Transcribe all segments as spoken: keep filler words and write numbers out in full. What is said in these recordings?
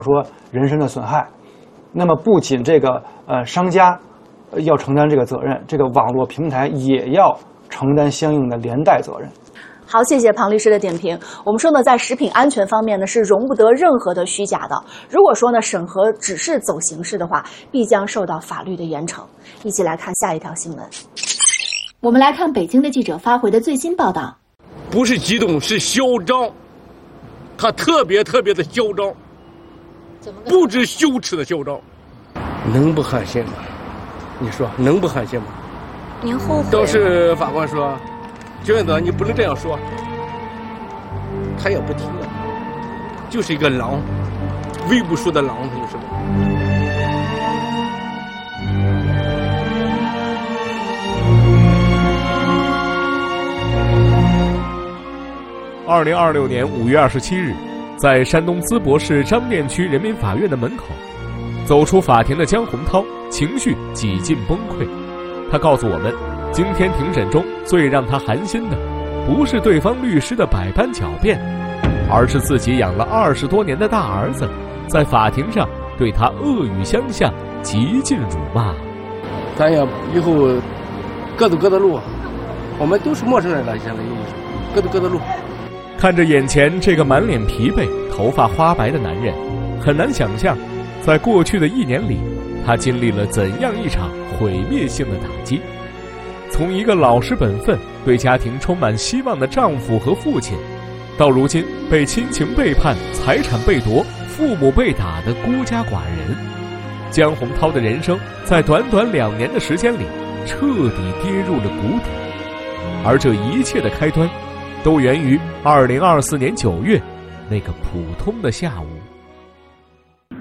说人身的损害。那么不仅这个呃商家要承担这个责任，这个网络平台也要承担相应的连带责任。 好，谢谢庞律师的点评。我们说呢，在食品安全方面呢，是容不得任何的虚假的。如果说呢，审核只是走形式的话，必将受到法律的严惩。一起来看下一条新闻。我们来看北京的记者发回的最新报道。 不是激动，是嚣张，他特别特别的嚣张，不知羞耻的嚣张，能不寒心吗？你说能不寒心吗？ 您后悔？ 当时法官说。娟子，你不能这样说。他也不听啊，就是一个狼，喂不熟的狼，他就是。 二零二六年五月二十七日，在山东淄博市张店区人民法院的门口，走出法庭的江洪涛情绪几近崩溃。他告诉我们，今天庭审中最让他寒心的，不是对方律师的百般狡辩，而是自己养了二十多年的大儿子，在法庭上对他恶语相向，极尽辱骂。 咱也以后各走各的路，我们都是陌生人了，现在各走各的路。 看着眼前这个满脸疲惫、头发花白的男人，很难想象，在过去的一年里，他经历了怎样一场毁灭性的打击。从一个老实本分、对家庭充满希望的丈夫和父亲，到如今被亲情背叛、财产被夺、父母被打的孤家寡人，江洪涛的人生在短短两年的时间里彻底跌入了谷底。而这一切的开端，都源于二零二四年九月那个普通的下午。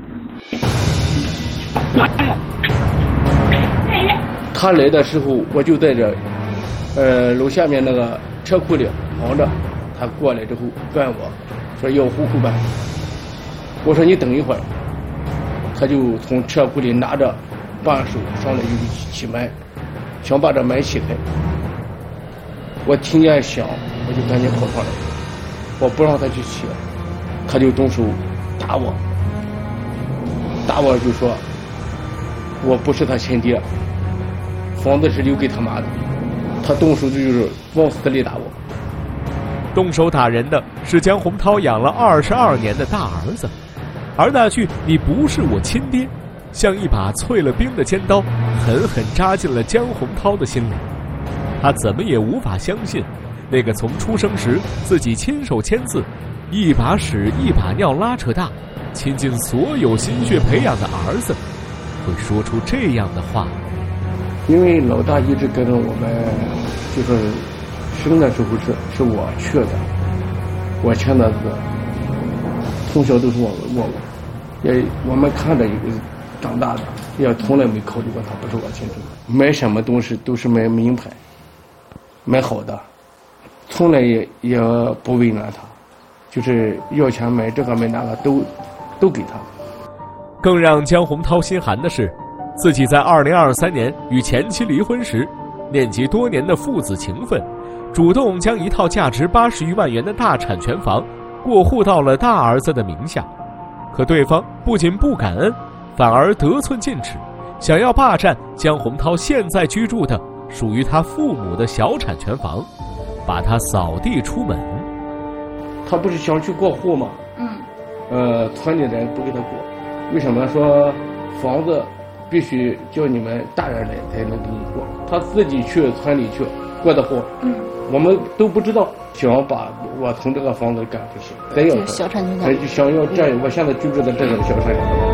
他来的时候，我就在这，呃，楼下面那个车库里熬着。他过来之后问我，说要户口办。我说你等一会儿。他就从车库里拿着扳手上来就起门，想把这门起开。我听见响，我就赶紧跑上来，我不让他去起，他就动手打我，打我就说，我不是他亲爹。房子是留给他妈的，他动手就是往死里打我。 动手打人的是江洪涛养了二十二年的大儿子，而那句“你不是我亲爹”，像一把淬了冰的尖刀，狠狠扎进了江洪涛的心里。他怎么也无法相信，那个从出生时自己亲手签字，一把屎一把尿拉扯大，倾尽所有心血培养的儿子，会说出这样的话。 因为老大一直跟着我们，就是生的时候是是我去的，我签的字，从小都是我我也我们看着一个长大的，也从来没考虑过他不是我亲生的。买什么东西都是买名牌，买好的，从来也也不为难他，就是要钱买这个买那个都都给他。 更让江洪涛心寒的是，自己在二零二三年与前妻离婚时，念及多年的父子情分，主动将一套价值八十余万元的大产权房过户到了大儿子的名下。可对方不仅不感恩，反而得寸进尺，想要霸占江洪涛现在居住的属于他父母的小产权房，把他扫地出门。 他不是想去过户吗？ 嗯。 呃，村里人不给他过，为什么说房子必须叫你们大人来才能给你过？他自己去村里去过的户，嗯，我们都不知道。想把我从这个房子赶出去，再要小产权房，想要占我现在居住的这个小产权房。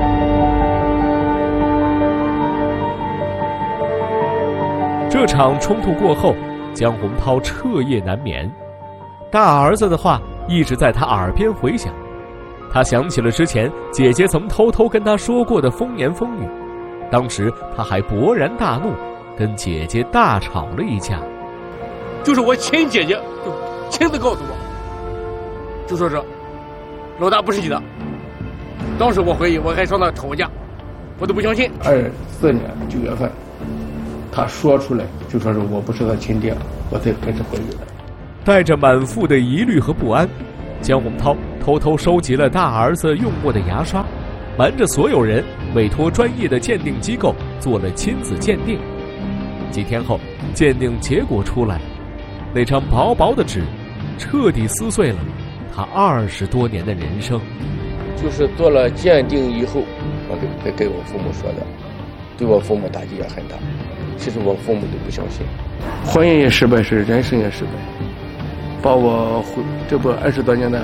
这场冲突过后，江洪涛彻夜难眠，大儿子的话一直在他耳边回响。他想起了之前姐姐曾偷偷跟他说过的风言风语，当时他还勃然大怒，跟姐姐大吵了一架。 就是我亲姐姐就亲自告诉我，就说是老大不是你的。当时我回忆，我还上那吵架，我都不相信。二四年九月份，他说出来就说是我不是他亲爹，我才开始怀疑的。 带着满腹的疑虑和不安，江洪涛偷偷收集了大儿子用过的牙刷，瞒着所有人，委托专业的鉴定机构做了亲子鉴定。几天后，鉴定结果出来，那张薄薄的纸彻底撕碎了他二十多年的人生。 就是做了鉴定以后，我给给我父母说的，对我父母打击也很大。其实我父母都不相信，婚姻也失败，是人生也失败，把我毁这不二十多年的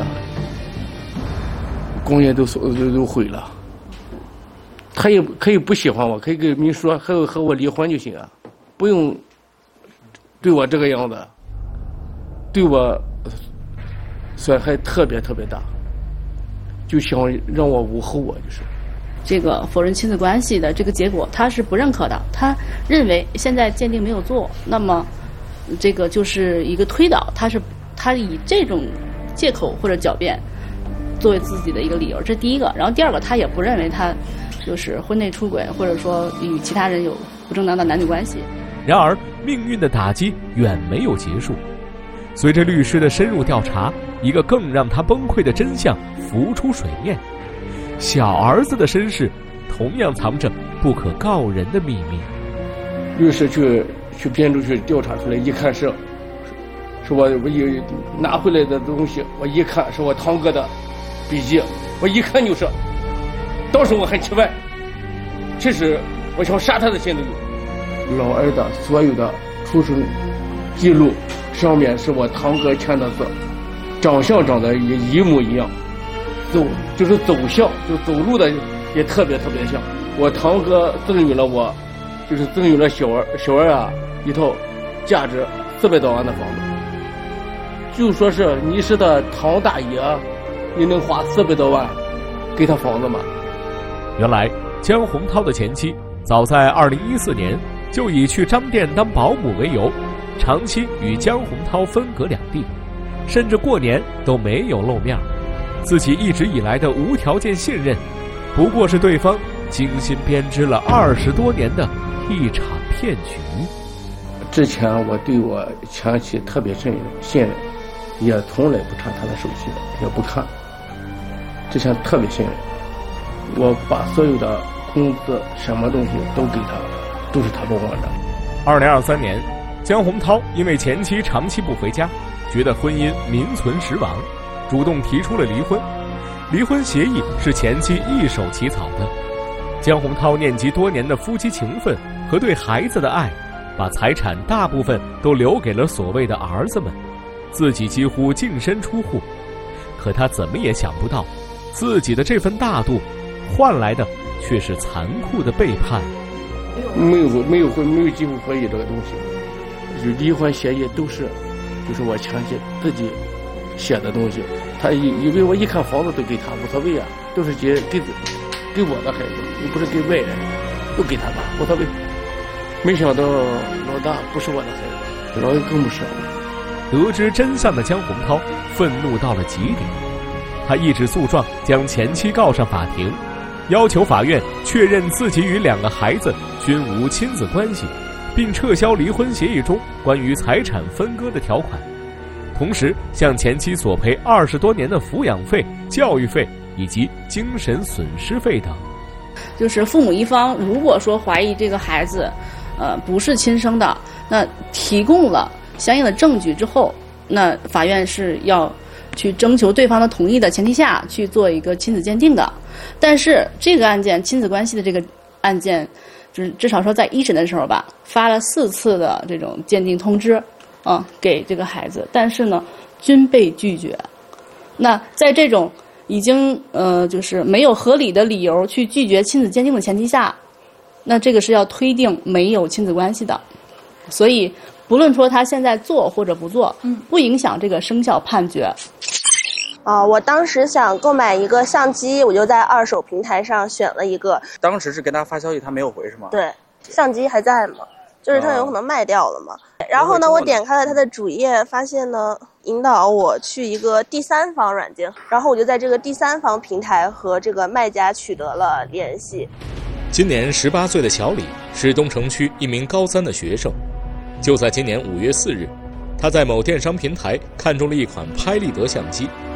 工业都都都毁了。他也可以不喜欢我，可以跟你说和和我离婚就行啊，不用对我这个样子，对我损害特别特别大，就想让我无后啊，就是这个否认亲子关系的这个结果，他是不认可的。他认为现在鉴定没有做，那么这个就是一个推导，他是他以这种借口或者狡辩作为自己的一个理由，这是第一个。然后第二个，他也不认为他就是婚内出轨，或者说与其他人有不正当的男女关系。 然而，命运的打击远没有结束。随着律师的深入调查，一个更让他崩溃的真相浮出水面：小儿子的身世同样藏着不可告人的秘密。 律师去去编制去调查出来，一看是是我我一拿回来的东西，我一看是我堂哥的笔记，我一看就是。当时我很气愤，其实我想杀他的心都有。老二的所有的出生记录上面是我堂哥签的字，长相长得也一模一样，走就是走向就走路的也特别特别像。我堂哥赠予了我，就是赠予了小儿小儿啊一套价值四百多万的房子。就说是你是他堂大爷，你能花四百多万给他房子吗？ 原来江洪涛的前妻早在二零一四年就以去张店当保姆为由，长期与江洪涛分隔两地，甚至过年都没有露面。自己一直以来的无条件信任，不过是对方精心编织了二十多年的一场骗局。 之前我对我前妻特别信任信任，也从来不查她的手机，也不看。之前特别信任，我把所有的工资什么东西都给他，都是他保管的。 二零二三年，江洪涛因为前妻长期不回家，觉得婚姻名存实亡，主动提出了离婚。离婚协议是前妻一手起草的。江洪涛念及多年的夫妻情分和对孩子的爱，把财产大部分都留给了所谓的儿子们，自己几乎净身出户。可他怎么也想不到，自己的这份大度换来的却是残酷的背叛。 没有没有会没有机会回忆这个东西，就离婚协议都是就是我前妻自己写的东西。他以为我一看房子都给他无所谓啊，都是给给给我的孩子，又不是给外人，都给他吧无所谓。没想到老大不是我的孩子，老二更不是。 得知真相的江洪涛愤怒到了极点，他一纸诉状将前妻告上法庭，要求法院确认自己与两个孩子均无亲子关系，并撤销离婚协议中关于财产分割的条款，同时向前妻索赔二十多年的抚养费、教育费以及精神损失费等。 就是父母一方如果说怀疑这个孩子，呃，不是亲生的，那提供了相应的证据之后，那法院是要去征求对方的同意的前提下去做一个亲子鉴定的。但是这个案件亲子关系的这个案件，就是至少说在一审的时候吧，发了四次的这种鉴定通知，啊、嗯，给这个孩子，但是呢，均被拒绝。那在这种已经呃就是没有合理的理由去拒绝亲子鉴定的前提下，那这个是要推定没有亲子关系的。所以不论说他现在做或者不做，嗯，不影响这个生效判决。 啊、呃，我当时想购买一个相机，我就在二手平台上选了一个。 当时是跟他发消息，他没有回是吗？ 对，相机还在吗？就是他有可能卖掉了嘛。哦、然后呢，我点开了他的主页，发现呢引导我去一个第三方软件，然后我就在这个第三方平台和这个卖家取得了联系。 今年十八岁的小李是东城区一名高三的学生，就在今年五月四日，他在某电商平台看中了一款拍立得相机。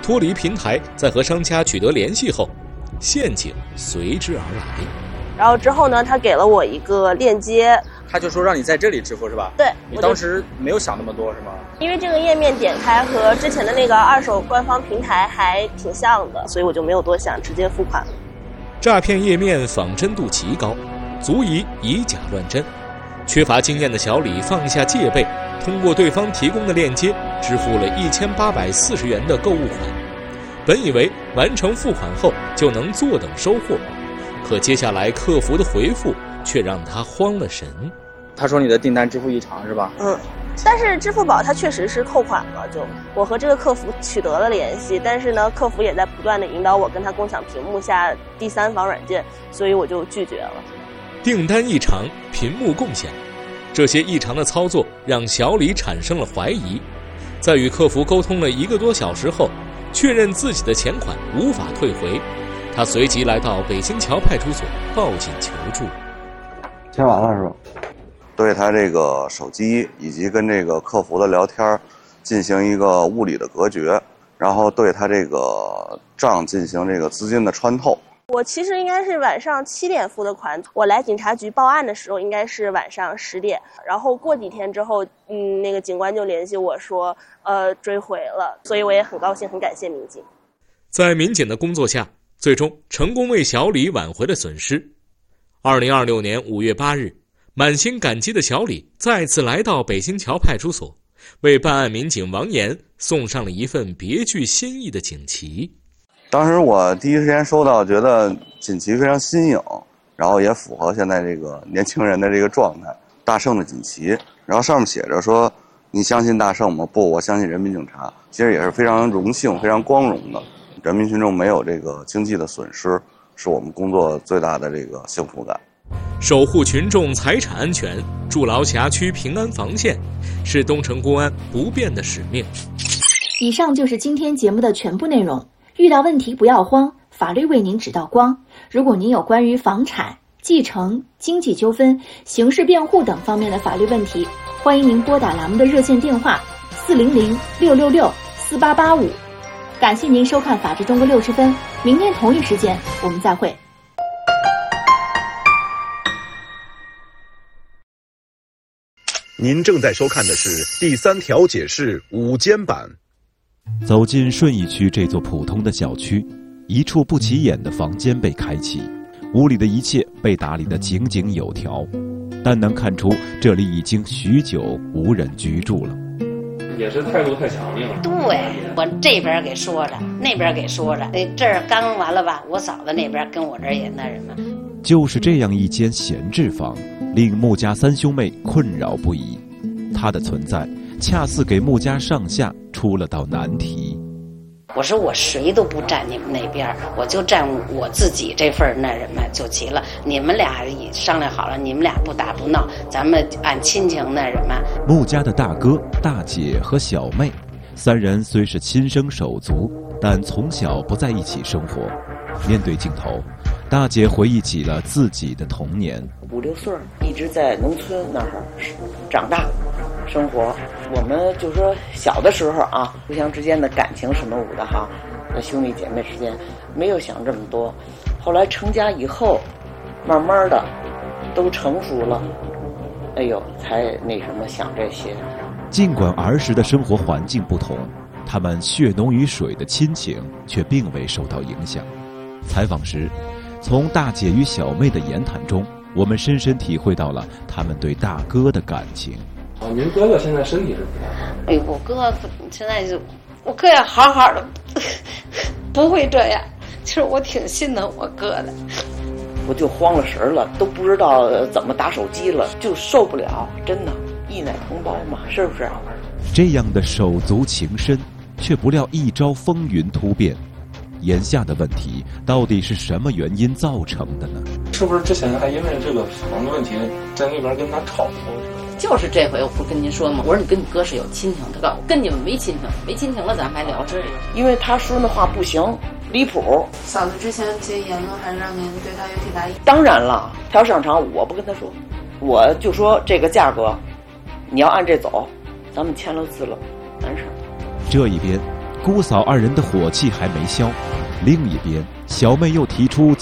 脱离平台，在和商家取得联系后，陷阱随之而来。 然后之后呢，他给了我一个链接， 他就说让你在这里支付是吧？ 对， 你当时没有想那么多是吗？ 因为这个页面点开和之前的那个二手官方平台还挺像的，所以我就没有多想，直接付款了。 诈骗页面仿真度极高，足以以假乱真。缺乏经验的小李放下戒备，通过对方提供的链接支付了一千八百四十元的购物款。本以为完成付款后就能坐等收货，可接下来客服的回复却让他慌了神。 他说你的订单支付异常是吧？ 嗯，但是支付宝它确实是扣款了，就我和这个客服取得了联系，但是呢，客服也在不断的引导我跟他共享屏幕下第三方软件，所以我就拒绝了。 订单异常，屏幕共享，这些异常的操作让小李产生了怀疑。在与客服沟通了一个多小时后，确认自己的钱款无法退回，他随即来到北新桥派出所报警求助。 签完了是吧？对他这个手机以及跟这个客服的聊天进行一个物理的隔绝，然后对他这个账进行这个资金的穿透。 我其实应该是晚上七点付的款，我来警察局报案的时候应该是晚上十点，然后过几天之后，嗯，那个警官就联系我说，呃，追回了，所以我也很高兴，很感谢民警。 在民警的工作下，最终成功为小李挽回了损失。二零二六年五月八日，满心感激的小李再次来到北新桥派出所，为办案民警王岩送上了一份别具新意的锦旗。 当时我第一时间收到，觉得锦旗非常新颖，然后也符合现在这个年轻人的这个状态。大圣的锦旗，然后上面写着说：“你相信大圣吗？不，我相信人民警察。”其实也是非常荣幸、非常光荣的。人民群众没有这个经济的损失，是我们工作最大的这个幸福感。 守护群众财产安全，筑牢辖区平安防线，是东城公安不变的使命。 以上就是今天节目的全部内容。遇到问题不要慌，法律为您指道光。如果您有关于房产、继承、经济纠纷、刑事辩护等方面的法律问题，欢迎您拨打栏目的热线电话四零零六六六四八八五。感谢您收看《法治中国六十分》，明天同一时间我们再会。 您正在收看的是第三条解释午间版。 走进顺义区这座普通的小区，一处不起眼的房间被开启，屋里的一切被打理得井井有条，但能看出这里已经许久无人居住了。 也是态度太强硬了。 对，我这边给说着，那边给说着，那这儿刚完了吧，我嫂子那边跟我这儿也那什么。 就是这样一间闲置房，令穆家三兄妹困扰不已。它的存在，恰似给穆家上下出了道难题。 我说我谁都不站你们那边，我就站我自己这份那什么就齐了。你们俩商量好了，你们俩不打不闹，咱们按亲情那什么。 穆家的大哥、大姐和小妹三人虽是亲生手足，但从小不在一起生活。面对镜头，大姐回忆起了自己的童年。 五六岁一直在农村那儿长大生活，我们就说小的时候啊，互相之间的感情什么舞的哈，那兄弟姐妹之间没有想这么多。后来成家以后，慢慢的都成熟了，哎呦，才那什么想这些。 尽管儿时的生活环境不同，他们血浓于水的亲情却并未受到影响。采访时，从大姐与小妹的言谈中，我们深深体会到了他们对大哥的感情。 哦，您哥哥现在身体是不太好？ 哎，我哥现在就，我哥也好好的，不会这样。其实我挺心疼我哥的。 我就慌了神了，都不知道怎么打手机了，就受不了，真的，义奶同胞嘛，是不是？ 这样的手足情深，却不料一朝风云突变。眼下的问题到底是什么原因造成的呢？ 是不是之前还因为这个房子问题在那边跟他吵过？ 就是这回我不跟您说吗？我说你跟你哥是有亲情的，告诉我跟你们没亲情，没亲情了咱们还聊这个。 因为他说那话不行，离谱。 嫂子之前这些言论还是让您对他有挺大意。 当然了，他要上场我不跟他说，我就说这个价格，你要按这走，咱们签了字了，完事。 这一边， 姑嫂二人的火气还没消，另一边，小妹又提出